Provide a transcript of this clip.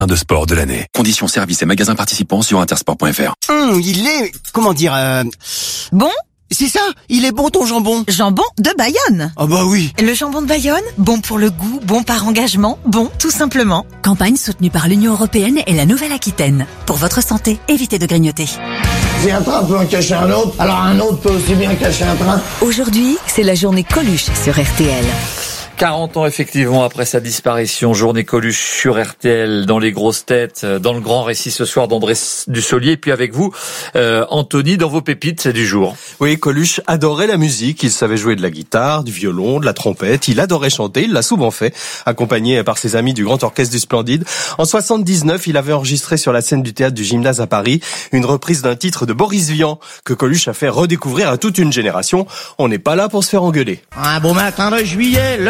de sport de l'année. Conditions, services et magasins participants sur intersport.fr. Il est, comment dire, Bon ? c'est ça, il est bon ton jambon. Jambon de Bayonne. Ah bah oui. Le jambon de Bayonne, bon pour le goût, bon par engagement, bon tout simplement. Campagne soutenue par l'Union Européenne et la Nouvelle-Aquitaine. Pour votre santé, évitez de grignoter. Si un train peut en cacher un autre, alors un autre peut aussi bien cacher un train. Aujourd'hui, c'est la journée Coluche sur RTL. 40 ans effectivement après sa disparition, journée Coluche sur RTL, dans les grosses têtes, dans le grand récit ce soir d'André Dussolier. Et puis avec vous, Anthony, dans vos pépites du jour. Oui, Coluche adorait la musique, il savait jouer de la guitare, du violon, de la trompette, il adorait chanter, il l'a souvent fait, accompagné par ses amis du Grand Orchestre du Splendide. En 79, il avait enregistré sur la scène du théâtre du Gymnase à Paris une reprise d'un titre de Boris Vian que Coluche a fait redécouvrir à toute une génération. On n'est pas là pour se faire engueuler. Un beau matin de juillet,